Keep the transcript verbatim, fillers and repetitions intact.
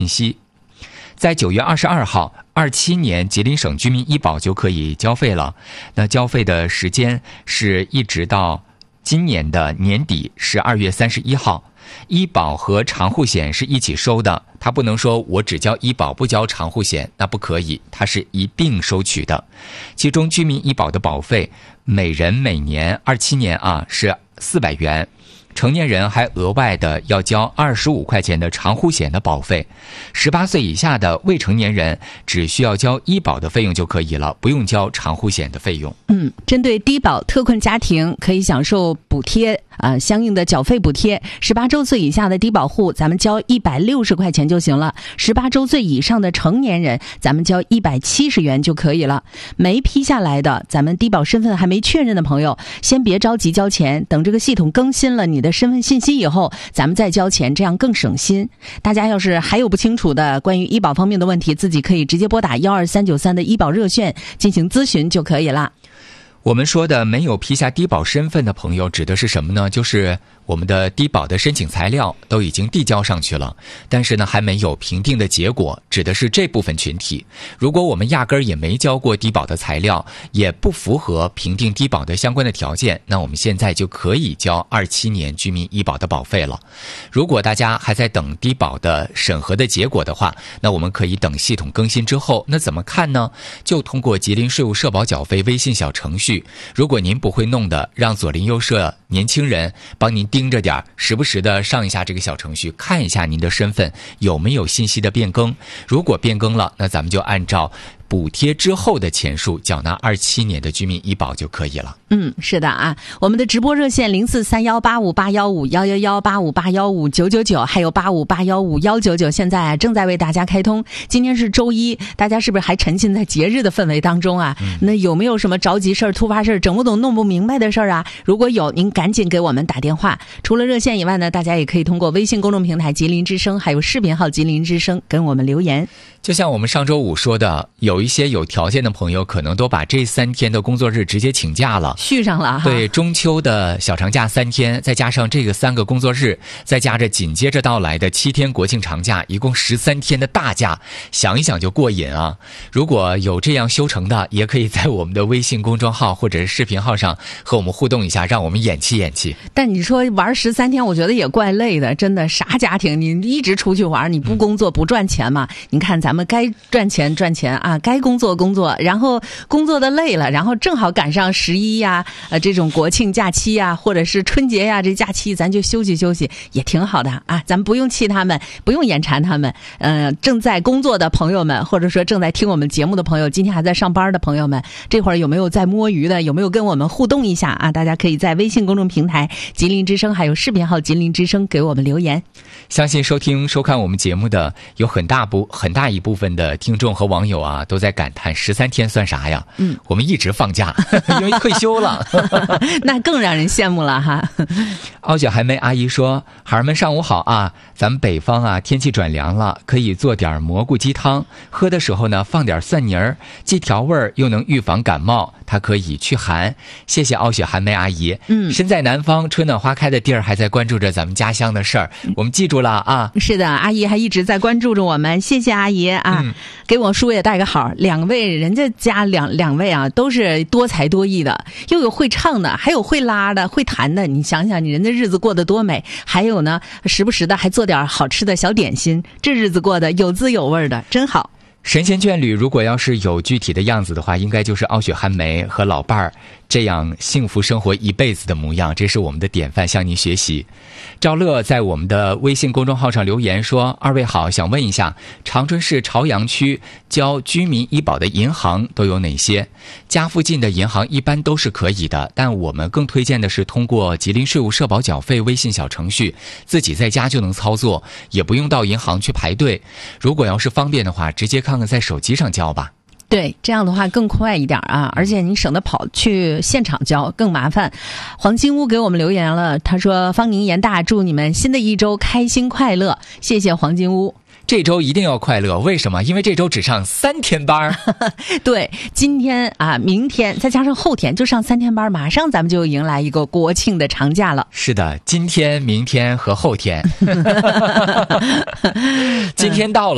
信息。在九月二十二号，二七年吉林省居民医保就可以交费了。那交费的时间是一直到今年的年底，是二月三十一号。医保和长户险是一起收的，他不能说我只交医保不交长户险，那不可以，它是一并收取的。其中居民医保的保费每人每年二七年啊是四百元，成年人还额外的要交二十五块钱的长户险的保费。十八岁以下的未成年人只需要交医保的费用就可以了，不用交长户险的费用。 嗯，针对低保特困家庭可以享受补贴啊、呃，相应的缴费补贴。十八周岁以下的低保户，咱们交一百六十块钱就行了；十八周岁以上的成年人，咱们交一百七十元就可以了。没批下来的，咱们低保身份还没确认的朋友，先别着急交钱，等这个系统更新了你的身份信息以后，咱们再交钱，这样更省心。大家要是还有不清楚的关于医保方面的问题，自己可以直接拨打幺二三九三的医保热线进行咨询就可以了。 我们说的没有批下低保身份的朋友指的是什么呢？就是我们的低保的申请材料都已经递交上去了，但是呢还没有评定的结果，指的是这部分群体。如果我们压根儿也没交过低保的材料，也不符合评定低保的相关的条件，那我们现在就可以交二七年居民医保的保费了。如果大家还在等低保的审核的结果的话，那我们可以等系统更新之后。那怎么看呢？就通过吉林税务社保缴费微信小程序，如果您不会弄的，让左邻右舍年轻人帮您盯着点，时不时的上一下这个小程序，看一下您的身份有没有信息的变更。如果变更了，那咱们就按照补贴之后的钱数缴纳二七年的居民医保就可以了。 嗯，是的啊，我们的直播热线零四三幺八五八幺五幺幺幺八五八幺五九九九，还有八五八幺五幺九九，现在啊正在为大家开通。今天是周一，大家是不是还沉浸在节日的氛围当中啊？嗯、那有没有什么着急事儿、突发事儿、整不懂、弄不明白的事儿啊？如果有，您赶紧给我们打电话。除了热线以外呢，大家也可以通过微信公众平台吉林之声，还有视频号吉林之声跟我们留言。 就像我们上周五说的，有一些有条件的朋友可能都把这三天的工作日直接请假了， 续上了哈。 对，中秋的小长假三天，再加上这个三个工作日，再加着紧接着到来的七天国庆长假，一共十三天的大假，想一想就过瘾啊！如果有这样修成的，也可以在我们的微信公众号或者是视频号上和我们互动一下，让我们演气演气。 但你说玩十三天，我觉得也怪累的，真的，啥家庭你一直出去玩，你不工作不赚钱嘛？你看咱们该赚钱赚钱啊，该工作工作，然后工作的累了，然后正好赶上十一呀，呃，这种国庆假期呀，或者是春节呀，这假期咱就休息休息，也挺好的啊。咱们不用气他们，不用眼馋他们。呃，正在工作的朋友们，或者说正在听我们节目的朋友，今天还在上班的朋友们，这会儿有没有在摸鱼的？有没有跟我们互动一下啊？大家可以在微信公众平台吉林之声，还有视频号吉林之声给我们留言。 相信收听收看我们节目的有很大部很大一部分的听众和网友啊，都在感叹十三天算啥呀？嗯，我们一直放假，因为退休了， 那更让人羡慕了哈。 傲雪寒梅阿姨说：“孩儿们上午好啊，咱们北方啊天气转凉了，可以做点蘑菇鸡汤，喝的时候呢放点蒜泥儿，既调味儿又能预防感冒，它可以驱寒。”谢谢傲雪寒梅阿姨。嗯，身在南方春暖花开的地儿，还在关注着咱们家乡的事儿，我们记住了啊。 是的，阿姨还一直在关注着我们，谢谢阿姨啊。嗯，给我叔也带个好，两位人家家两两位啊都是多才多艺的，又有会唱的，还有会拉的，会弹的，你想想你人的日子过得多美。还有呢，时不时的还做点好吃的小点心，这日子过得有滋有味的，真好。 神仙眷侣如果要是有具体的样子的话，应该就是傲雪寒梅和老伴儿这样幸福生活一辈子的模样，这是我们的典范，向您学习。赵乐在我们的微信公众号上留言说：“二位好，想问一下，长春市朝阳区交居民医保的银行都有哪些？家附近的银行一般都是可以的，但我们更推荐的是通过吉林税务社保缴费微信小程序，自己在家就能操作，也不用到银行去排队。如果要是方便的话，直接看看在手机上交吧。” 对，这样的话更快一点啊，而且你省得跑去现场交更麻烦。黄金屋给我们留言了，他说：“方宁严大，祝你们新的一周开心快乐。”谢谢黄金屋。 这周一定要快乐，为什么？因为这周只上三天班。 对，今天啊，明天再加上后天就上三天班，马上咱们就迎来一个国庆的长假了。 是的，今天、明天和后天。今天到了。